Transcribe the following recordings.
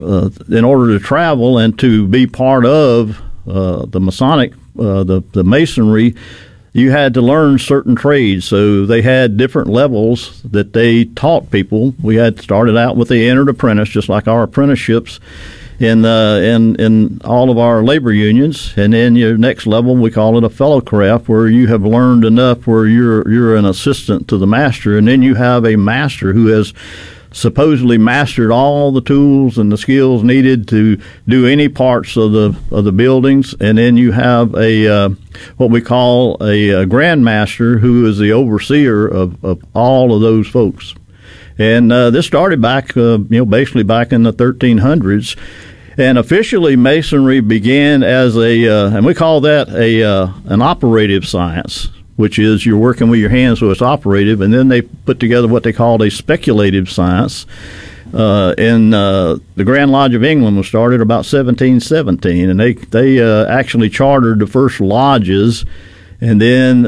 in order to travel and to be part of the Masonic, the Masonry, you had to learn certain trades. So they had different levels that they taught people. We had started out with the entered apprentice, just like our apprenticeships in all of our labor unions, and then your next level, we call it a fellow craft, where you have learned enough where you're an assistant to the master, and then you have a master who has supposedly mastered all the tools and the skills needed to do any parts of the buildings, and then you have a what we call a grand master, who is the overseer of all of those folks. And this started back, basically back in the 1300s. And officially, Masonry began as and we call that an operative science, which is you're working with your hands, so it's operative. And then they put together what they called a speculative science. The Grand Lodge of England was started about 1717, and they actually chartered the first lodges, and then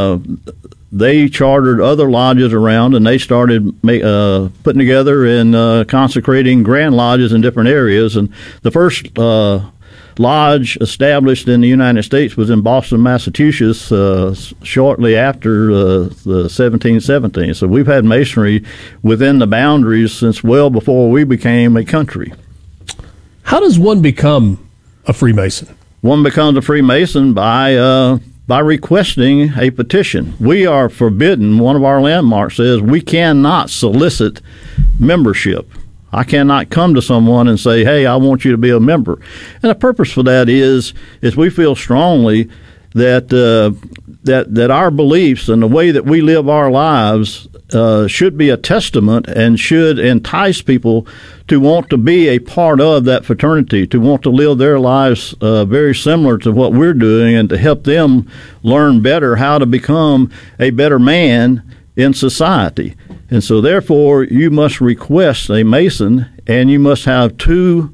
they chartered other lodges around, and they started putting together and consecrating grand lodges in different areas. And the first lodge established in the United States was in Boston, Massachusetts, shortly after the 1717. So we've had Masonry within the boundaries since well before we became a country. How does one become a Freemason? One becomes a Freemason by requesting a petition. We are forbidden. One of our landmarks says we cannot solicit membership. I cannot come to someone and say, hey, I want you to be a member. And the purpose for that is we feel strongly that that our beliefs and the way that we live our lives should be a testament and should entice people to want to be a part of that fraternity, to want to live their lives very similar to what we're doing, and to help them learn better how to become a better man in society. And so, therefore, you must request a Mason, and you must have two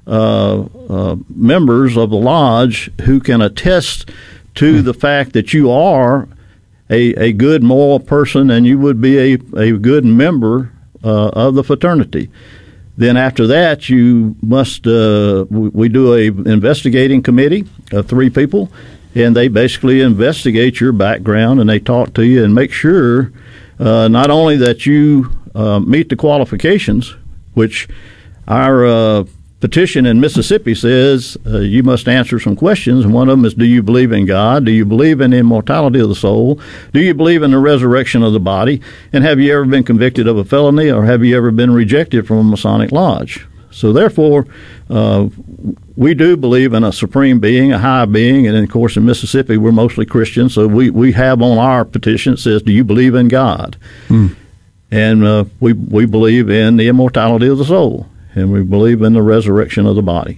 members of the lodge who can attest to the fact that you are a good moral person and you would be a good member of the fraternity. Then after that, you must we do a investigating committee of 3 people, and they basically investigate your background, and they talk to you and make sure not only that you meet the qualifications, which our petition in Mississippi says you must answer some questions, and one of them is, do you believe in God? Do you believe in the immortality of the soul? Do you believe in the resurrection of the body? And have you ever been convicted of a felony, or have you ever been rejected from a Masonic lodge? So therefore, we do believe in a supreme being, a high being, and of course in Mississippi we're mostly Christians, so we have on our petition, it says, do you believe in God? And we believe in the immortality of the soul, and we believe in the resurrection of the body.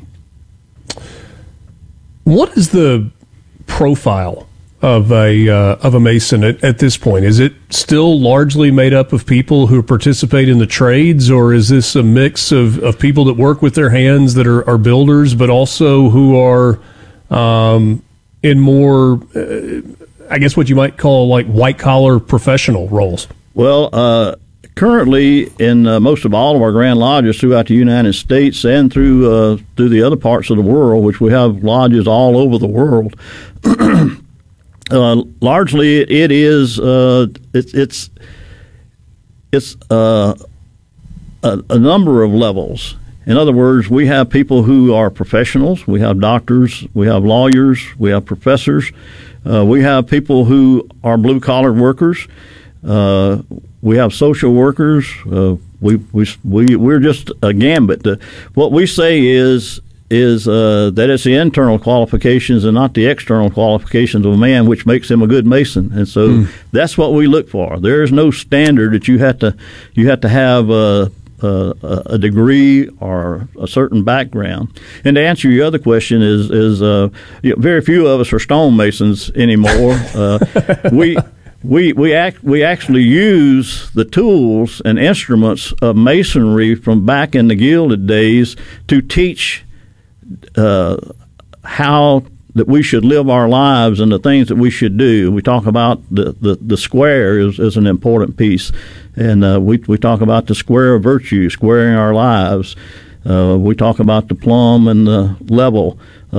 What is the profile of a Mason at this point? Is it still largely made up of people who participate in the trades, or is this a mix of people that work with their hands that are builders, but also who are in more, I guess what you might call like white-collar professional roles? Well, currently, in most of all of our Grand Lodges throughout the United States and through the other parts of the world, which we have lodges all over the world, largely it is it's a number of levels. In other words, we have people who are professionals. We have doctors. We have lawyers. We have professors. We have people who are blue-collar workers. We have social workers. We're just a gambit. What we say is that it's the internal qualifications and not the external qualifications of a man which makes him a good Mason. And so that's what we look for. There is no standard that you have to have a degree or a certain background. And to answer your other question is very few of us are stonemasons anymore. We actually use the tools and instruments of masonry from back in the Gilded days to teach how that we should live our lives and the things that we should do. We talk about the square is an important piece, and we talk about the square of virtue, squaring our lives. We talk about the plumb and the level,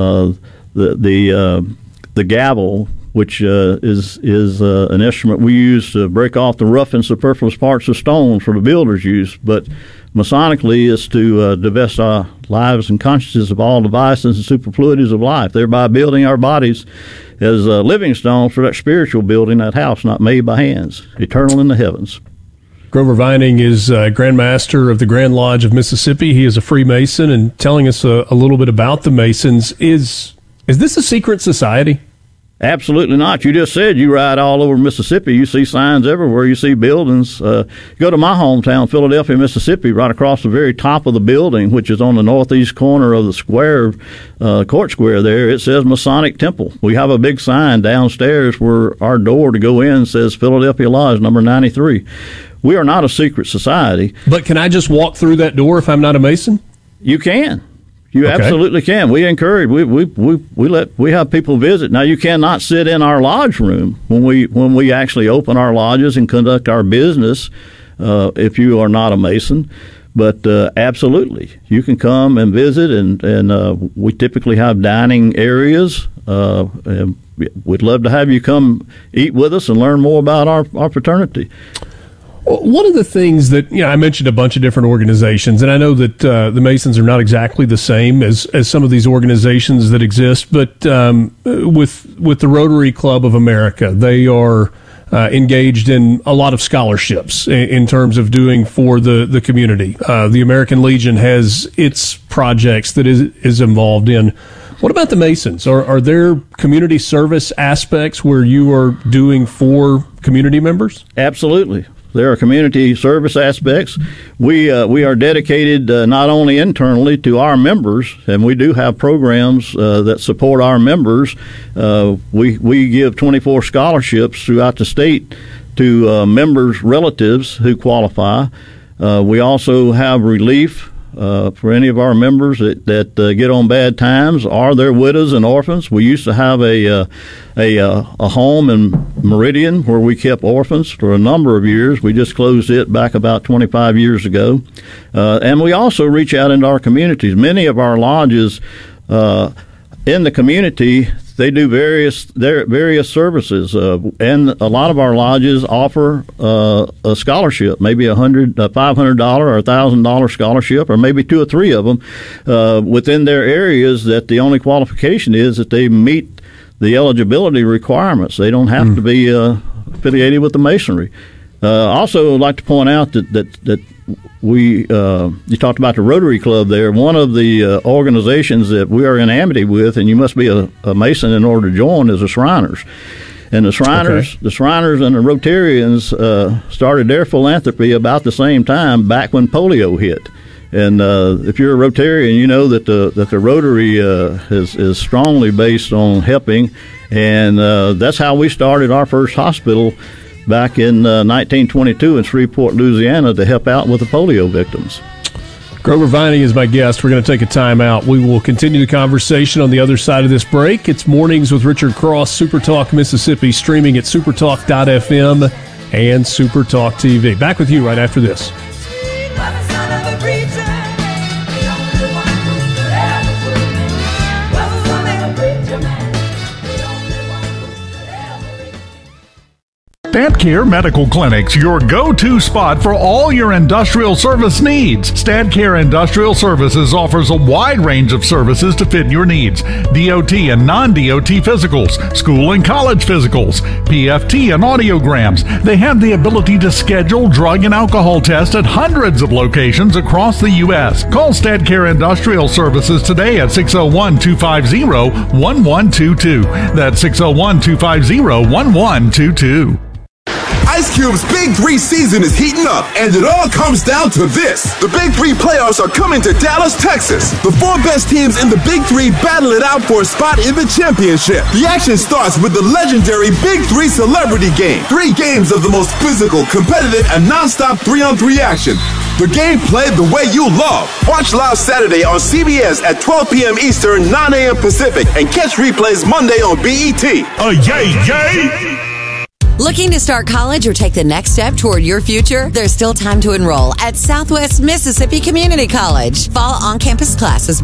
the gavel, which is an instrument we use to break off the rough and superfluous parts of stone for the builder's use, but Masonically is to divest our lives and consciences of all devices and superfluities of life, thereby building our bodies as living stones for that spiritual building, that house not made by hands, eternal in the heavens. Grover Vining is Grand Master of the Grand Lodge of Mississippi. He is a Freemason, and telling us a little bit about the Masons. Is this a secret society? Absolutely not. You just said you ride all over Mississippi. You see signs everywhere. You see buildings. You go to my hometown, Philadelphia, Mississippi, right across the very top of the building, which is on the northeast corner of the square, court square there. It says Masonic Temple. We have a big sign downstairs where our door to go in says Philadelphia Lodge number 93. We are not a secret society. But can I just walk through that door if I'm not a Mason? You can. You absolutely can. We encourage. We have people visit. Now, you cannot sit in our lodge room when we actually open our lodges and conduct our business if you are not a Mason. But absolutely, you can come and visit, and we typically have dining areas. And we'd love to have you come eat with us and learn more about our fraternity. One of the things that, I mentioned a bunch of different organizations, and I know that the Masons are not exactly the same as some of these organizations that exist, but with the Rotary Club of America, they are engaged in a lot of scholarships in terms of doing for the community. The American Legion has its projects that is involved in. What about the Masons? Are there community service aspects where you are doing for community members? Absolutely. There are community service aspects. We are dedicated not only internally to our members, and we do have programs that support our members. We give 24 scholarships throughout the state to members' relatives who qualify. We also have relief for any of our members that get on bad times or their widows and orphans. We used to have a home in Meridian where we kept orphans for a number of years. We just closed it back about 25 years ago. And we also reach out into our communities. Many of our lodges in the community, they do various services, and a lot of our lodges offer a scholarship, maybe $500 or $1,000 scholarship, or maybe two or three of them within their areas. That the only qualification is that they meet the eligibility requirements. They don't have to be affiliated with the Masonry. Also, I'd like to point out that we you talked about the Rotary Club there. One of the organizations that we are in amity with, and you must be a Mason in order to join, is the Shriners. And the Shriners, the Shriners and the Rotarians started their philanthropy about the same time, back when polio hit. And if you're a Rotarian, you know that the Rotary is strongly based on helping, and that's how we started our first hospital back in 1922 in Shreveport, Louisiana, to help out with the polio victims. Grover Vining is my guest. We're going to take a time out. We will continue the conversation on the other side of this break. It's Mornings with Richard Cross, SuperTalk Mississippi, streaming at supertalk.fm and SuperTalk TV. Back with you right after this. StadCare Medical Clinics, your go-to spot for all your industrial service needs. StadCare Industrial Services offers a wide range of services to fit your needs. DOT and non-DOT physicals, school and college physicals, PFT and audiograms. They have the ability to schedule drug and alcohol tests at hundreds of locations across the U.S. Call StadCare Industrial Services today at 601-250-1122. That's 601-250-1122. Ice Cube's Big 3 season is heating up, and it all comes down to this. The Big 3 playoffs are coming to Dallas, Texas. The 4 best teams in the Big 3 battle it out for a spot in the championship. The action starts with the legendary Big 3 Celebrity Game. 3 games of the most physical, competitive, and non-stop 3-on-3 action. The game played the way you love. Watch live Saturday on CBS at 12 p.m. Eastern, 9 a.m. Pacific, and catch replays Monday on BET. Yay, yay! Looking to start college or take the next step toward your future? There's still time to enroll at Southwest Mississippi Community College. Fall on-campus classes